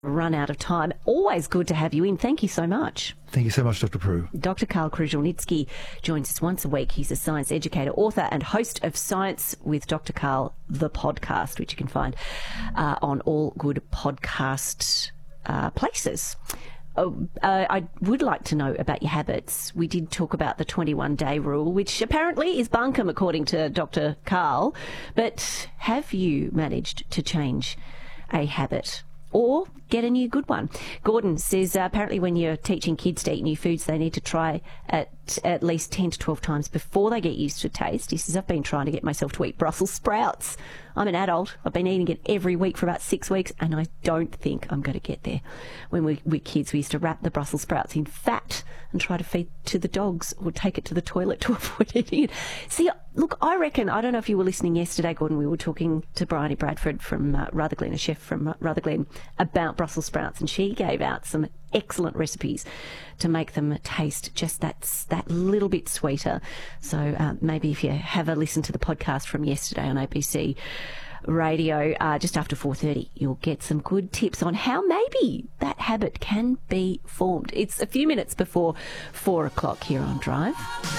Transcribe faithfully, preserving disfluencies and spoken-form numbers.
run out of time. Always good to have you in. Thank you so much. Thank you so much, Doctor Prue. Doctor Karl Kruszelnicki joins us once a week. He's a science educator, author and host of Science with Doctor Karl, the podcast, which you can find uh, on all good podcast uh, places. Oh, uh, I would like to know about your habits. We did talk about the twenty-one day rule, which apparently is bunkum according to Doctor Karl. But have you managed to change a habit or get a new good one? Gordon says uh, apparently when you're teaching kids to eat new foods, they need to try at at least ten to twelve times before they get used to taste. He says, I've been trying to get myself to eat Brussels sprouts. I'm an adult. I've been eating it every week for about six weeks, and I don't think I'm going to get there. When we were kids, we used to wrap the Brussels sprouts in fat and try to feed to the dogs or take it to the toilet to avoid eating it. See, look, I reckon, I don't know if you were listening yesterday, Gordon, we were talking to Bryony Bradford from uh, Rutherglen, a chef from uh, Rutherglen, about Brussels sprouts, and she gave out some excellent recipes to make them taste just that, that little bit sweeter. So uh, maybe if you have a listen to the podcast from yesterday on A B C Radio, uh, just after four thirty, you'll get some good tips on how maybe that habit can be formed. It's a few minutes before four o'clock here on Drive.